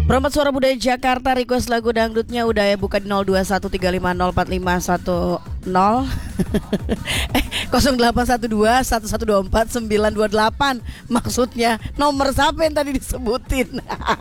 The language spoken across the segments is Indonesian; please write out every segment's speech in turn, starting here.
Perempat Suara Budaya Jakarta request lagu dangdutnya udah ya, buka di 0213504510 08121124 maksudnya nomor siapa yang tadi disebutin.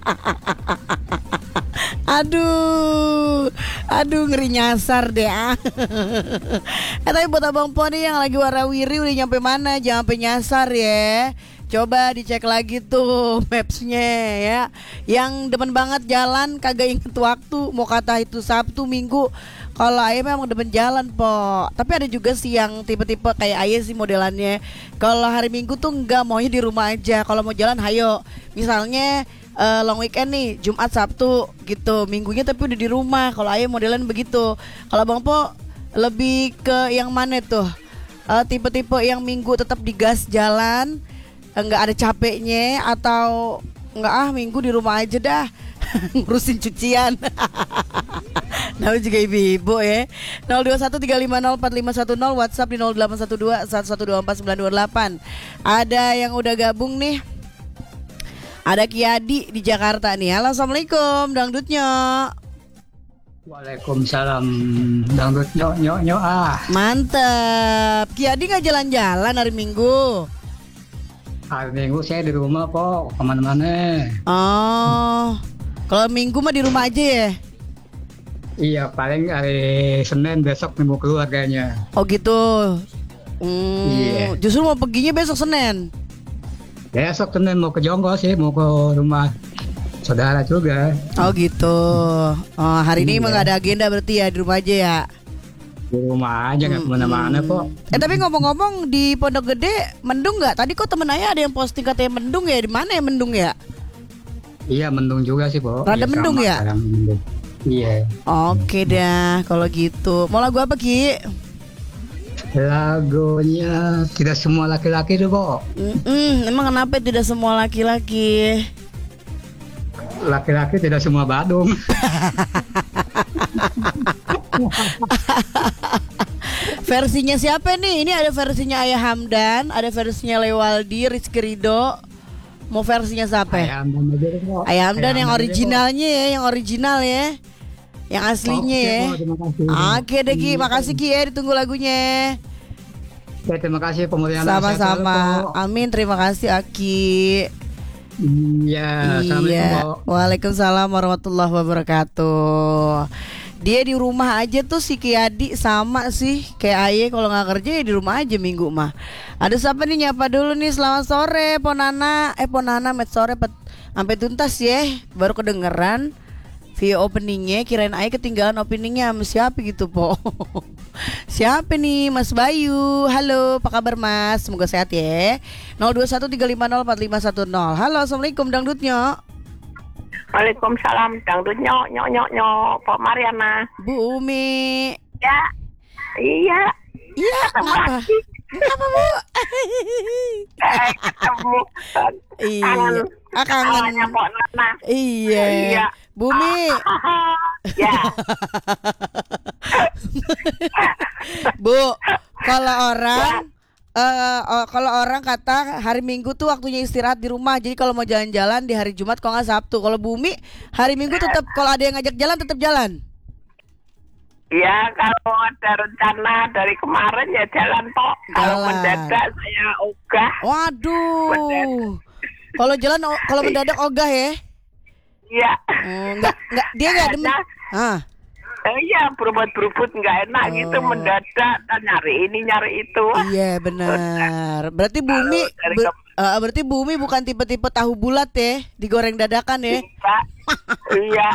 Aduh ngeri nyasar deh. Tapi buat Abang Poni yang lagi warawiri udah nyampe mana, jangan sampai nyasar ya. Coba dicek lagi tuh mapsnya ya. Yang demen banget jalan kagak inget waktu, mau kata itu Sabtu Minggu. Kalau Ayah memang demen jalan po. Tapi ada juga sih yang tipe-tipe kayak Ayah sih modelannya. Kalau hari Minggu tuh enggak, maunya di rumah aja. Kalau mau jalan hayo. Misalnya long weekend nih, Jumat Sabtu gitu. Minggunya tapi udah di rumah. Kalau Ayah modelan begitu. Kalau Bang Po lebih ke yang mana tuh? Tipe-tipe yang Minggu tetap digas jalan, enggak ada capeknya, atau enggak Minggu di rumah aja dah ngurusin cucian. Namanya juga ibu-ibu ya. 0213504510, WhatsApp di 081211249228. Ada yang udah gabung nih. Ada Kiadi di Jakarta nih. Halo, assalamualaikum dangdutnya. Waalaikumsalam dangdut nyok Mantep. Kiadi nggak jalan-jalan hari Minggu? Hari Minggu saya di rumah kok, kemana-mana. Oh, kalau Minggu mah di rumah aja ya? Iya, paling hari Senin besok nemu keluarganya. Oh gitu. Iya. Justru mau perginya besok Senin. Besok Senin mau ke Jonggol sih, mau ke rumah saudara juga. Oh gitu. Oh, hari ini emang gak ada agenda berarti ya, di rumah aja ya? Di rumah aja, nggak kemana-mana kok. Tapi ngomong-ngomong di Pondok Gede mendung nggak? Tadi kok temen Ayah ada yang posting katanya mendung ya. Di mana ya mendung ya? Iya, mendung juga sih, Po. Rada Iya, mendung ya? Mendung. Iya. Oke dah kalau gitu. Mau lagu apa Ki? Lagunya tidak semua laki-laki tuh, Po. Emang kenapa tidak semua laki-laki? Laki-laki tidak semua Badung. Versinya siapa nih? Ini ada versinya Ayah Hamdan, ada versinya Lewaldi, Rizky Ridho. Mau versinya siapa? Ayah Hamdan yang originalnya ya, yang original ya, yang aslinya ya. Oke deh Ki, makasih Ki ya, ditunggu lagunya. Oke, terima kasih pemulihan. Sama-sama. Amin, terima kasih Aki. Iya, assalamualaikum. Waalaikumsalam warahmatullahi wabarakatuh. Dia di rumah aja tuh si Kiadi, sama sih kayak Aye, kalau nggak kerja ya di rumah aja Minggu mah. Ada siapa nih nyapa dulu nih? Selamat sore Ponana. Ponana met sore sampai tuntas ya, baru kedengeran via openingnya. Kirain Aye ketinggalan openingnya sama siapa gitu po. Siapa nih? Mas Bayu. Halo, apa kabar Mas? Semoga sehat ya. 0213504510. Halo, assalamualaikum dangdutnya. Waalaikumsalam dangdut nyok Pak Mariana. Bu Umi. Ya. Iya. Iya, kenapa? Kenapa Bu? Ketemu. Iya. Kangen. Pak Nana. Iya. Bumi. Ya. Bu, kalau orang kata hari Minggu tuh waktunya istirahat di rumah. Jadi kalau mau jalan-jalan di hari Jumat kalau nggak Sabtu. Kalau Bumi hari Minggu tetap, kalau ada yang ngajak jalan tetap jalan. Ya, kalau ada rencana dari kemarin ya jalan Pak. Kalau mendadak saya ogah. Waduh. Kalau jalan, kalau mendadak ogah ya? Iya. Enggak, dia nggak demen. Iya, berubut nggak enak gitu, mendadak nyari ini nyari itu. Iya benar. Berarti Bumi bukan tipe-tipe tahu bulat ya, digoreng dadakan ya? Iya.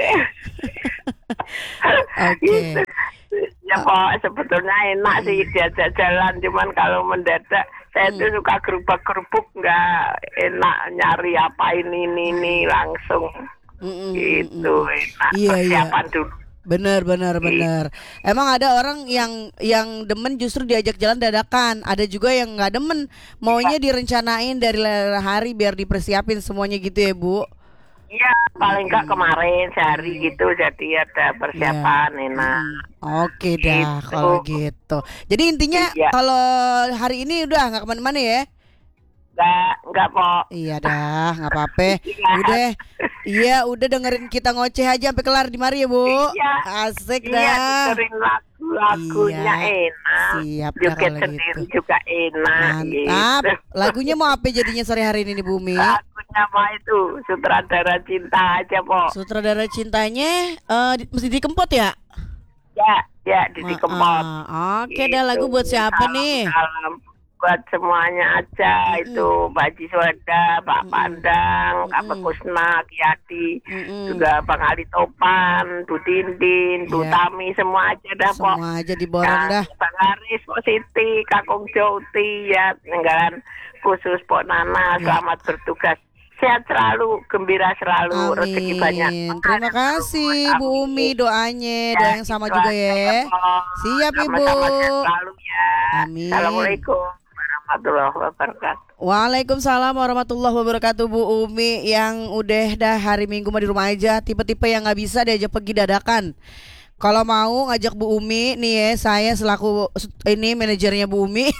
Oke. Gitu. Ya Pak, sebetulnya enak sih diajak jalan, cuman kalau mendadak saya tuh suka gerubak-gerubuk, nggak enak nyari apa ini langsung. Gitu enak. Persiapan dulu. Bener. Emang ada orang yang demen justru diajak jalan dadakan. Ada juga yang nggak demen, maunya direncanain dari hari biar dipersiapin semuanya gitu ya Bu. Iya, paling nggak kemarin sehari gitu, jadi ada persiapan enak. Oke dah gitu. Kalau gitu. Jadi intinya kalau hari ini udah nggak kemana-mana ya? Enggak Pak. Iya dah, nggak apa-apa. Udah Iya, udah dengerin kita ngoceh aja sampai kelar di mari ya, Bu. Iya. Asik Iya, dah. dengerin lagunya Iya. enak. Siap dah Joget kalau sendiri gitu. juga enak. Mantap. Gitu. Lagunya mau apa jadinya sore hari ini nih, Bu Umi? Lagunya mah itu Sutradara Cinta aja, Po. Sutradara cintanya mesti dikempot ya? Ya, Didi Kempot. Oke, dah lagu buat siapa nih? Salam buat semuanya aja itu Pak Haji Sweda, Pak Pandang, Kak Kusna, Kiyadi, juga Bang Ali Topan, Bu Dindin, Bu Iya. Tami, semua aja dah Pok. Semua aja diborong dah. Bang Haris, Pok Siti, Kakung Jauti, ya ninggalan khusus Pok Nana, Ya. selamat bertugas. Sehat selalu, gembira selalu, rezeki banyak. Amin. Terima kasih Bu Umi doanya, doa yang sama itu juga aja, ya. Pok. Siap Ibu. Sama-sama sehat selalu ya. Amin. Assalamualaikum warahmatullahi wabarakatuh. Waalaikumsalam warahmatullahi wabarakatuh Bu Umi yang udah dah hari Minggu mah di rumah aja. Tipe-tipe yang nggak bisa diajak pergi dadakan. Kalau mau ngajak Bu Umi nih ya, saya selaku ini manajernya Bu Umi.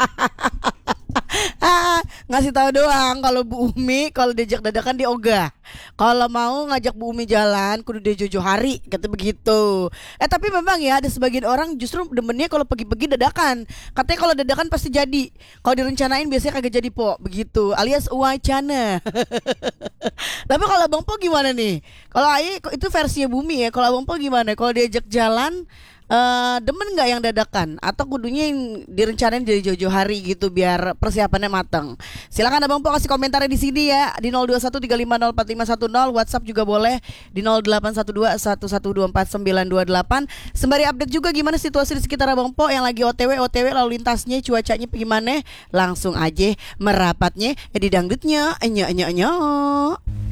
Ngasih tahu doang kalau Bu Umi kalau diajak dadakan diogah. Kalau mau ngajak Bu Umi jalan kudu dia jojo hari kata begitu. Tapi memang ya ada sebagian orang justru demennya kalau pergi-pergi dadakan. Katanya kalau dadakan pasti jadi. Kalau direncanain biasanya kagak jadi po begitu. Alias wacana. Tapi kalau Bang Po gimana nih? Kalau Aye itu versinya Bumi ya. Kalau Bang Po gimana? Kalau diajak jalan demen nggak yang dadakan atau kudunya yang direncanain dari jauh-jauh hari gitu biar persiapannya matang. Silakan Abang Po kasih komentarnya di sini ya di 0213504510, WhatsApp juga boleh di 081211249928. Sembari update juga gimana situasi di sekitar Abang Po yang lagi OTW lalu lintasnya cuacanya gimana? Langsung aja merapatnya di dangdutnya. Enyo.